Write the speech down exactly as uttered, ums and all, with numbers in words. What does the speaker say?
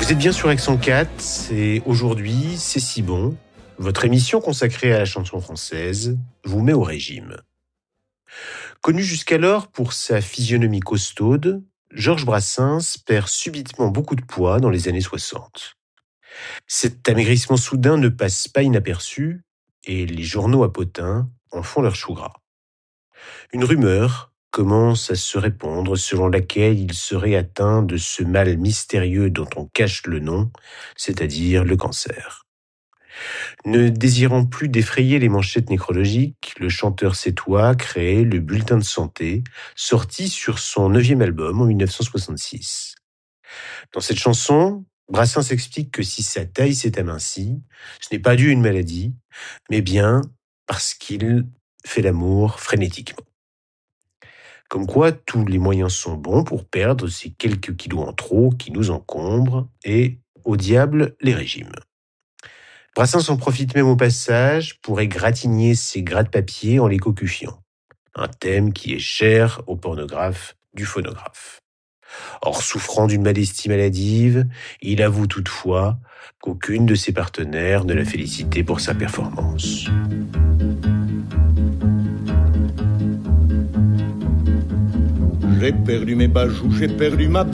Vous êtes bien sur Accent quatre et aujourd'hui, c'est si bon. Votre émission consacrée à la chanson française vous met au régime. Connu jusqu'alors pour sa physionomie costaude, Georges Brassens perd subitement beaucoup de poids dans les années soixante. Cet amaigrissement soudain ne passe pas inaperçu et les journaux à potins en font leur chou gras. Une rumeur commence à se répandre selon laquelle il serait atteint de ce mal mystérieux dont on cache le nom, c'est-à-dire le cancer. Ne désirant plus défrayer les manchettes nécrologiques, le chanteur sétois crée le Bulletin de santé, sorti sur son neuvième album en dix-neuf cent soixante-six. Dans cette chanson, Brassens explique que si sa taille s'est amincie, ce n'est pas dû à une maladie, mais bien parce qu'il fait l'amour frénétiquement. Comme quoi, tous les moyens sont bons pour perdre ces quelques kilos en trop qui nous encombrent, et au diable les régimes. Brassens en profite même au passage pour égratigner ses gras de papier en les cocufiant. Un thème qui est cher au pornographe du phonographe. Or, souffrant d'une modestie maladive, il avoue toutefois qu'aucune de ses partenaires ne l'a félicité pour sa performance. J'ai perdu mes bajoux, j'ai perdu ma